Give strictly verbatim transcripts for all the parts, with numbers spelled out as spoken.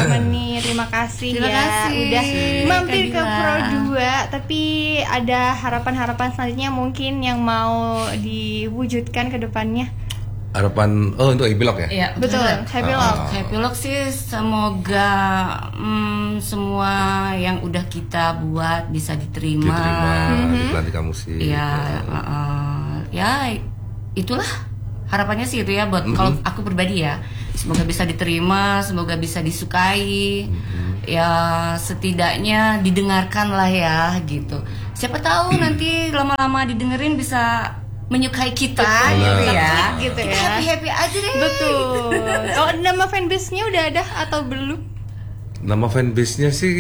Meni, terima kasih terima ya kasih. udah mampir Kak ke Dila. Pro dua. Tapi ada harapan-harapan selanjutnya mungkin yang mau diwujudkan ke depannya. Harapan oh untuk epilog ya? Iya, Betul, bener. happy Ah. log. Happy Log sih semoga mm, semua yang udah kita buat bisa diterima. Diterima Mhm. di Pelantikan Musik. Ya, uh, uh, ya itulah harapannya sih itu ya buat Mhm. kalau aku pribadi ya. Semoga bisa diterima, semoga bisa disukai. Mhm. Ya setidaknya didengarkan lah ya gitu. Siapa tahu nanti lama-lama didengerin bisa menyukai kita Betul. gitu Bisa ya. klik gitu Kita ya. happy-happy aja deh. Betul. Oh, nama fanbase-nya udah ada atau belum? Nama fanbase-nya sih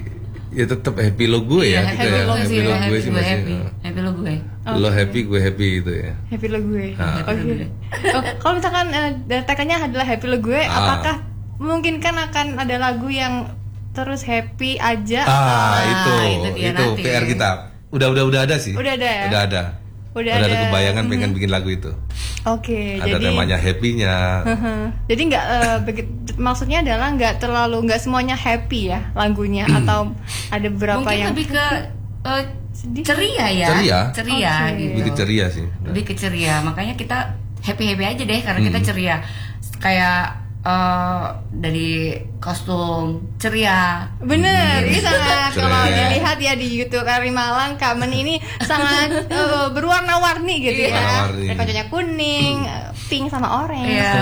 ya tetap happy lo gue Iya, ya. gitu happy ya. lo Happy sih, lo gue happy sih gue masih. happy. Happy lo gue. Lo happy gue happy gitu ya. Happy lo gue. Ah. Oke. Oh, kalau misalkan uh, tagnya adalah happy lo gue, Ah. apakah mungkin kan akan ada lagu yang terus happy aja? Ah, Ah, itu itu dia itu nanti. P R kita. Udah udah udah ada sih. Udah ada ya? Udah ada. Udah ada, ada. kebayangan Mhm. pengen bikin lagu itu. Oke, Ada jadi temanya happy-nya. jadi nggak eh, begit- maksudnya adalah nggak terlalu nggak semuanya happy ya lagunya atau ada beberapa Mungkin yang lebih ke uh, sedih. ceria ya. Ceria. Ceria Oke. gitu. Lebih ke ceria sih. Lebih ke ceria. Makanya kita happy-happy aja deh karena kita Hmm. ceria. Kayak eh, dari kostum ceria. Bener, Hmm. ini sangat Ceria. kalau dilihat ya di YouTube Ari Malang, Kamen ini sangat eh, berwarna-warni gitu Iya. ya. Warna-warni. Ada kacanya kuning, eh, pink sama orange. Iya,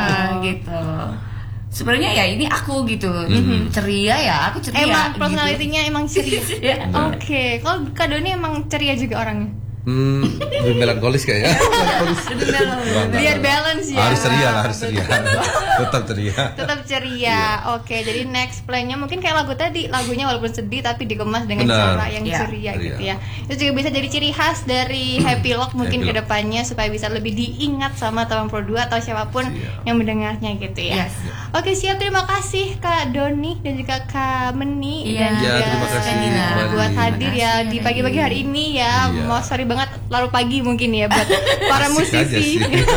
gitu. Sebenarnya ya ini aku gitu. Ceria ya, aku ceria. Emang gitu. personalitinya emang ceria. Iya. Oke, kalau Kak Doni emang ceria juga orangnya. Hmm, lebih melankolis kayaknya. Melankolis. Lebih melo- Bangga. Biar balance ya. Harus ceria lah, harus ceria. Tetap ceria. Tetap ceria. Oke, jadi next plan-nya mungkin kayak lagu tadi, lagunya walaupun sedih tapi dikemas dengan Benar. cara yang Iya. ceria Ceria. gitu ya. Itu juga bisa jadi ciri khas dari Happy Lock mungkin Happy ke Lock. depannya supaya bisa lebih diingat sama teman Pro dua atau siapapun Siap. yang mendengarnya gitu ya. Yes. Oke, siap. Terima kasih Kak Doni dan juga Kak Meni Iya. dan Ya, juga terima kasih Dina. kembali. buat hadir ya Terima di kasih, pagi-pagi hari ini ya. Iya. Mau sorry banget larut pagi mungkin ya buat para Asik aja musisi. sih.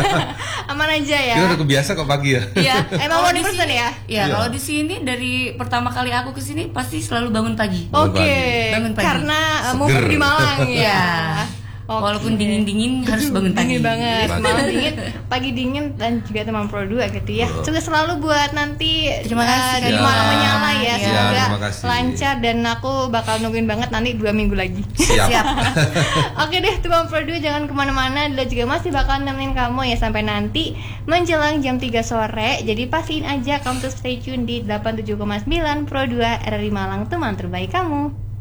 Aman aja ya. Kita udah kebiasa kok pagi ya. Iya, Emang kalau morning di person sini- ya? Iya, Iya. kalau di sini dari pertama kali aku ke sini pasti selalu bangun pagi. Bangun Oke, pagi. Bangun pagi. karena uh, Seger. mumpung di Malang ya. Iya. Oke. Walaupun dingin-dingin harus bangun pagi. Dingin banget, Pagi. malam dingin, pagi dingin dan juga teman Pro dua gitu ya. Betul. Sukses selalu buat nanti Terima kasih, uh, di Kak. Malang menyala ya. Iya, Semoga terima kasih. lancar dan aku bakal nungguin banget nanti dua minggu lagi. Siap. Siap. Oke deh, teman Pro dua jangan kemana-mana. Dila juga masih bakal nemenin kamu ya sampai nanti menjelang jam tiga sore. Jadi pastiin aja kamu tuh stay tune di delapan puluh tujuh koma sembilan Pro dua R R I Malang, teman terbaik kamu.